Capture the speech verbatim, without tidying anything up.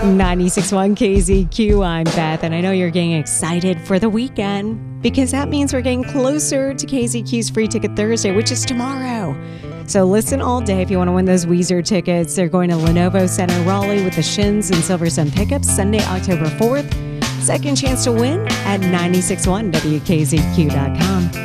ninety-six point one K Z Q, I'm Beth, and I know you're getting excited for the weekend because that means we're getting closer to K Z Q's Free Ticket Thursday, which is tomorrow. So listen all day if you want to win those Weezer tickets. They're going to Lenovo Center Raleigh with the Shins and Silver Sun pickups Sunday, October fourth. Second chance to win at nine six one W K Z Q dot com.